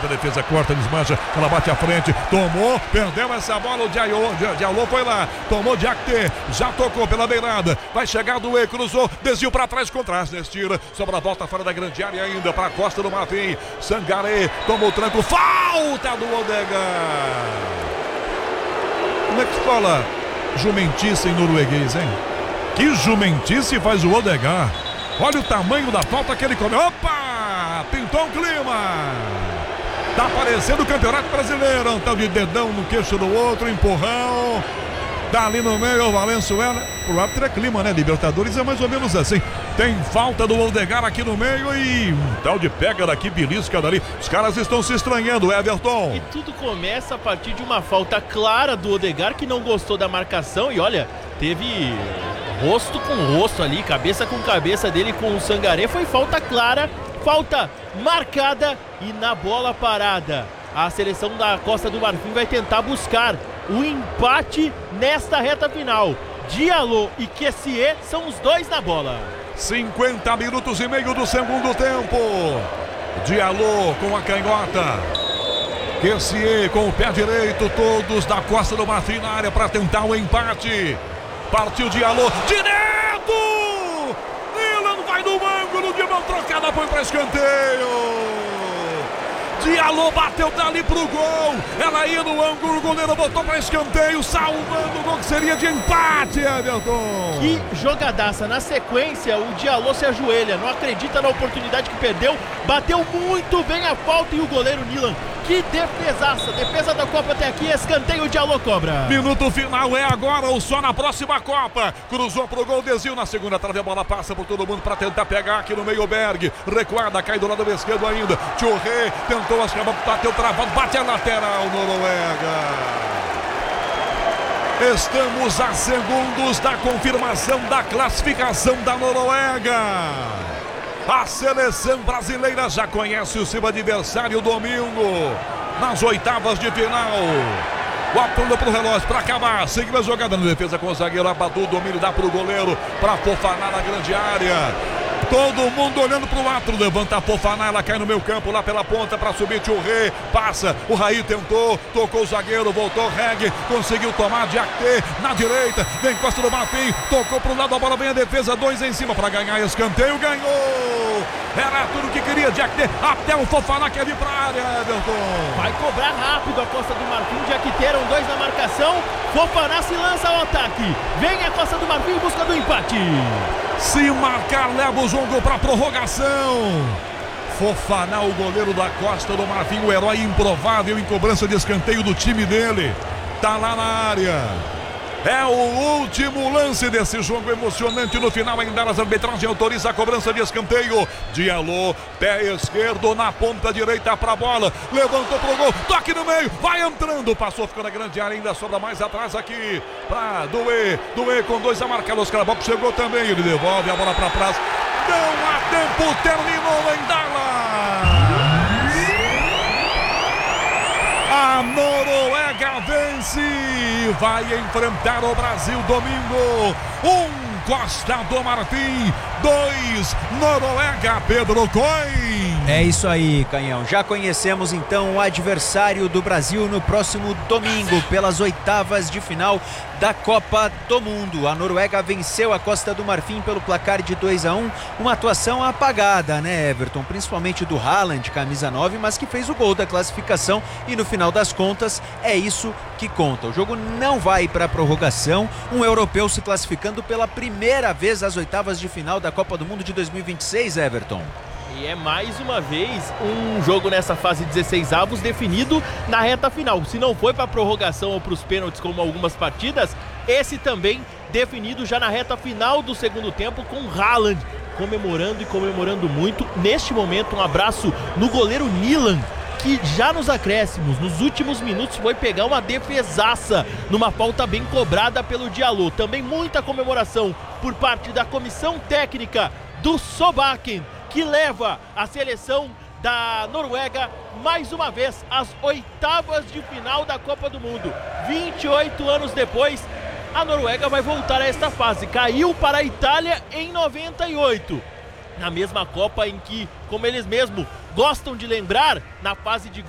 da defesa, corta, desmancha, ela bate à frente, tomou, perdeu essa bola, o Diallo foi lá, tomou de Acte, já tocou pela beirada, vai chegar do E, cruzou, desvio para trás, contra Asnes, tira, sobra a volta fora da grande área ainda, para a Costa do Marfim, Sangaré, tomou o tranco, falta do Odegaard. Como é que fala jumentice em norueguês, hein? Que jumentice faz o Odegaard. Olha o tamanho da falta que ele come. Opa! Pintou um clima. Tá aparecendo o Campeonato Brasileiro. Um tal de dedão no queixo do outro, empurrão. Tá ali no meio o Valenzuela. Pro árbitro é clima, né? Libertadores é mais ou menos assim. Tem falta do Odegaard aqui no meio e um tal de pega daqui, belisca dali. Os caras estão se estranhando, Everton. E tudo começa a partir de uma falta clara do Odegaard, que não gostou da marcação. E olha, teve rosto com rosto ali, cabeça com cabeça dele com o Sangaré. Foi falta clara, falta marcada e na bola parada. A seleção da Costa do Marfim vai tentar buscar o empate nesta reta final. Diallo e Kessié são os dois na bola. 50 minutos e meio do segundo tempo. Diallo com a canhota. Kessié com o pé direito. Todos da Costa do Marfim na área para tentar o empate. Partiu Diallo. Direto! Nilan vai no ângulo de mão trocada. Foi para escanteio. Diallo bateu dali pro gol. Ela ia no ângulo, o goleiro botou para escanteio, salvando o gol que seria de empate, Everton. Que jogadaça. Na sequência, o Diallo se ajoelha, não acredita na oportunidade que perdeu, bateu muito bem a falta e o goleiro Nilan. Que defesaça, defesa da Copa até aqui, escanteio, o Diallo cobra. Minuto final é agora ou só na próxima Copa. Cruzou pro gol, desvio na segunda trave, a bola passa por todo mundo para tentar pegar aqui no meio. Berg, recuada, cai do lado esquerdo ainda. Thioret tentou, bateu travado, bate a lateral, Noruega. Estamos a segundos da confirmação da classificação da Noruega. A seleção brasileira já conhece o seu adversário domingo, nas oitavas de final. O aponta pro relógio para acabar. Seguiu a jogada na defesa com o zagueiro Abadu. Domínio dá pro goleiro para Fofaná na grande área. Todo mundo olhando pro ato, levanta a Fofaná, ela cai no meio campo lá pela ponta para subir. Thioret passa, o Raí tentou, tocou o zagueiro, voltou Reg, conseguiu tomar de Acte na direita, vem Costa do Marfim, tocou pro lado, a bola vem a defesa, 2 em cima para ganhar escanteio, ganhou! Era tudo que queria de Acte, até o Fofaná quer vir pra área, Everton. Vai cobrar rápido a Costa do Marfim, já que teram 2 na marcação. Fofaná se lança ao ataque, vem a Costa do Marfim em busca do empate. Se marcar, leva o jogo para prorrogação. Fofaná, o goleiro da Costa do Marfim, o herói improvável em cobrança de escanteio do time dele. Tá lá na área. É o último lance desse jogo emocionante. No final, ainda a arbitragem autoriza a cobrança de escanteio. Diallo, pé esquerdo na ponta direita para a bola. Levantou pro gol, toque no meio, vai entrando. Passou, ficou na grande área, ainda sobra mais atrás aqui para Doué. Doué com 2 a marcar. Os Carabop chegou também, ele devolve a bola para trás. Não há tempo, terminou em Dallas. A Noruega vence, vai enfrentar o Brasil domingo. Costa do Marfim, 2 Noruega, Pedro Coin. É isso aí, Canhão. Já conhecemos então o adversário do Brasil no próximo domingo, pelas oitavas de final da Copa do Mundo. A Noruega venceu a Costa do Marfim pelo placar de 2-1, uma atuação apagada, né, Everton? Principalmente do Haaland, camisa 9, mas que fez o gol da classificação e no final das contas é isso que conta. O jogo não vai para a prorrogação, um europeu se classificando pela primeira vez às oitavas de final da Copa do Mundo de 2026, Everton. E é mais uma vez um jogo nessa fase 16 avos definido na reta final. Se não foi para prorrogação ou para os pênaltis como algumas partidas, esse também definido já na reta final do segundo tempo, com Haaland comemorando e comemorando muito. Neste momento, um abraço no goleiro Nilan, que já nos acréscimos, nos últimos minutos, foi pegar uma defesaça numa falta bem cobrada pelo Diallo. Também muita comemoração por parte da comissão técnica do Solbakken, que leva a seleção da Noruega mais uma vez às oitavas de final da Copa do Mundo. 28 anos depois, a Noruega vai voltar a esta fase. Caiu para a Itália em 98. Na mesma Copa em que, como eles mesmos gostam de lembrar, na fase de